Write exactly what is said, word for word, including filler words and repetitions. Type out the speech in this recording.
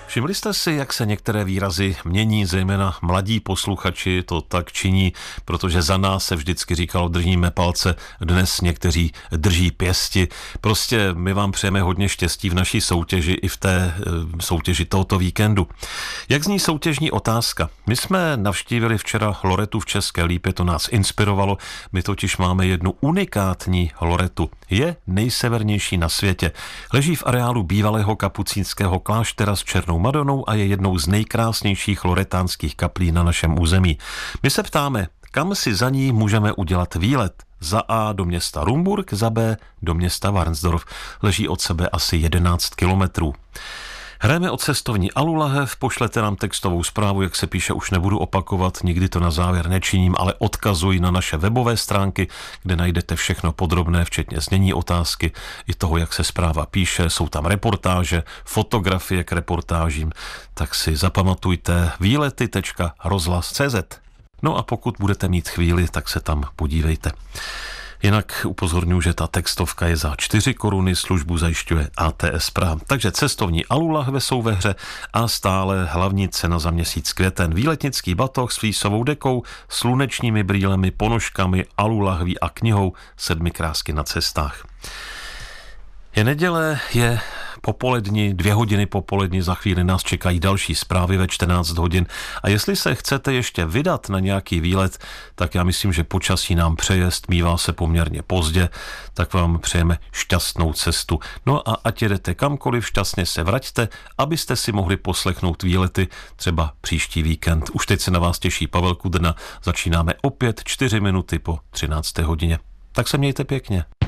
Všimli jste si, jak se některé výrazy mění, zejména mladí posluchači to tak činí, protože za nás se vždycky říkalo držíme palce, dnes někteří drží pěsti. Prostě my vám přejeme hodně štěstí v naší soutěži i v té e, soutěži tohoto víkendu. Jak zní soutěžní otázka? My jsme navštívili včera Loretu v České Lípě, to nás inspirovalo, my totiž máme jednu unikátní Loretu. Je nejsevernější na světě. Leží v areálu bývalého kapucínského kláštera s Černou Madonou a je jednou z nejkrásnějších loretánských kaplí na našem území. My se ptáme, kam si za ní můžeme udělat výlet. Za A do města Rumburk, za B do města Varnsdorf. Leží od sebe asi jedenáct kilometrů. Hrajeme o cestovní alulahev, pošlete nám textovou zprávu, jak se píše, už nebudu opakovat, nikdy to na závěr nečiním, ale odkazuji na naše webové stránky, kde najdete všechno podrobné, včetně znění otázky, i toho, jak se zpráva píše, jsou tam reportáže, fotografie k reportážím, tak si zapamatujte výlety tečka rozhlas tečka cé zet. No a pokud budete mít chvíli, tak se tam podívejte. Jinak upozorňuji, že ta textovka je za čtyři koruny, službu zajišťuje á té es Praha. Takže cestovní alulahve jsou ve hře a stále hlavní cena za měsíc květen. Výletnický batoh s flísovou dekou, slunečními brýlemi, ponožkami, alulahví a knihou Sedmi krásky na cestách. Je neděle, je popolední, dvě hodiny popolední, za chvíli nás čekají další zprávy ve čtrnáct hodin. A jestli se chcete ještě vydat na nějaký výlet, tak já myslím, že počasí nám přejezd, mívá se poměrně pozdě, tak vám přejeme šťastnou cestu. No a ať jedete kamkoliv, šťastně se vraťte, abyste si mohli poslechnout výlety třeba příští víkend. Už teď se na vás těší Pavel Kudrna, začínáme opět čtyři minuty po třinácté hodině. Tak se mějte pěkně.